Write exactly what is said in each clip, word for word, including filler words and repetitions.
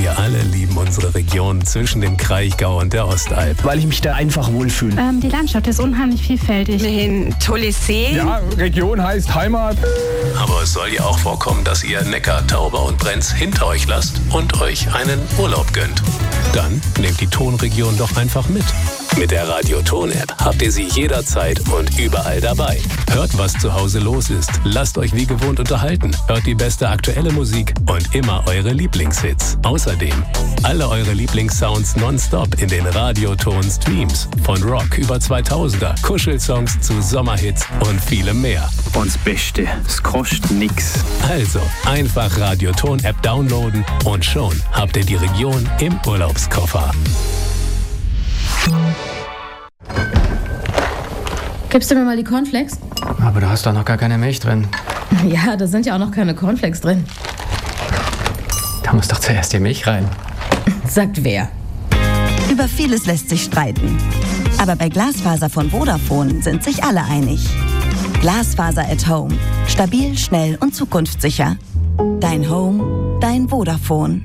Wir alle lieben unsere Region zwischen dem Kraichgau und der Ostalb. Weil ich mich da einfach wohlfühle. Ähm, die Landschaft ist unheimlich vielfältig. Ein tolles See. Ja, Region heißt Heimat. Aber es soll ja auch vorkommen, dass ihr Neckar, Tauber und Brenz hinter euch lasst und euch einen Urlaub gönnt. Dann nehmt die Tonregion doch einfach mit. Mit der Radio-Ton-App habt ihr sie jederzeit und überall dabei. Hört, was zu Hause los ist. Lasst euch wie gewohnt unterhalten. Hört die beste aktuelle Musik und immer eure Lieblingshits. Außerdem alle eure Lieblingssounds nonstop in den Radio-Ton-Streams. Von Rock über zweitausender, Kuschelsongs zu Sommerhits und vielem mehr. Und das Beste, es kostet nix. Also einfach Radio-Ton-App downloaden und schon habt ihr die Region im Urlaubskoffer. Gibst du mir mal die Cornflakes? Aber da hast doch noch gar keine Milch drin. Ja, da sind ja auch noch keine Cornflakes drin. Da muss doch zuerst die Milch rein. Sagt wer? Über vieles lässt sich streiten. Aber bei Glasfaser von Vodafone sind sich alle einig. Glasfaser at Home. Stabil, schnell und zukunftssicher. Dein Home, dein Vodafone.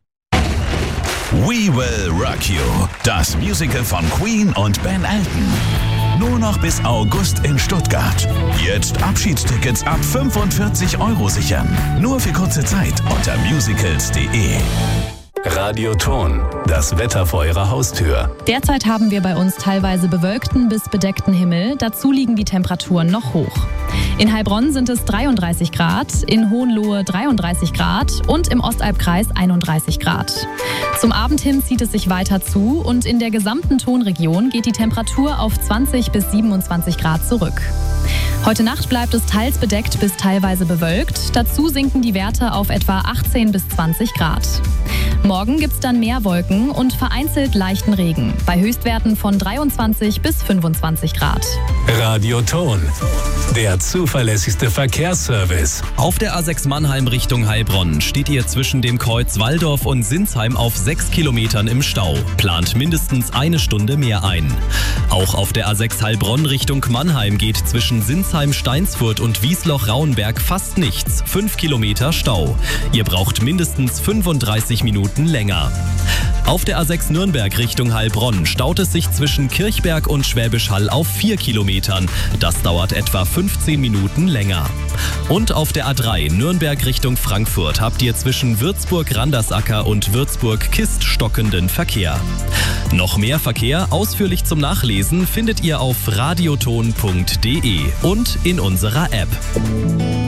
We Will Rock You, das Musical von Queen und Ben Elton. Nur noch bis August in Stuttgart. Jetzt Abschiedstickets ab fünfundvierzig Euro sichern. Nur für kurze Zeit unter musicals punkt de. Radio-Ton, das Wetter vor eurer Haustür. Derzeit haben wir bei uns teilweise bewölkten bis bedeckten Himmel. Dazu liegen die Temperaturen noch hoch. In Heilbronn sind es dreiunddreißig Grad, in Hohenlohe dreiunddreißig Grad und im Ostalbkreis einunddreißig Grad. Zum Abend hin zieht es sich weiter zu und in der gesamten Tonregion geht die Temperatur auf zwanzig bis siebenundzwanzig Grad zurück. Heute Nacht bleibt es teils bedeckt bis teilweise bewölkt. Dazu sinken die Werte auf etwa achtzehn bis zwanzig Grad. Morgen gibt es dann mehr Wolken und vereinzelt leichten Regen. Bei Höchstwerten von dreiundzwanzig bis fünfundzwanzig Grad. Radio-Ton, der zuverlässigste Verkehrsservice. Auf der A sechs Mannheim Richtung Heilbronn steht ihr zwischen dem Kreuz Walldorf und Sinsheim auf sechs Kilometern im Stau. Plant mindestens eine Stunde mehr ein. Auch auf der A sechs Heilbronn Richtung Mannheim geht zwischen Sinsheim, Steinsfurt und Wiesloch-Rauenberg fast nichts. Fünf Kilometer Stau. Ihr braucht mindestens fünfunddreißig Minuten länger. Auf der A sechs Nürnberg Richtung Heilbronn staut es sich zwischen Kirchberg und Schwäbisch Hall auf vier Kilometern. Das dauert etwa fünfzehn Minuten länger. Und auf der A drei Nürnberg Richtung Frankfurt habt ihr zwischen Würzburg-Randersacker und Würzburg-Kist stockenden Verkehr. Noch mehr Verkehr ausführlich zum Nachlesen findet ihr auf radioton punkt de und in unserer App.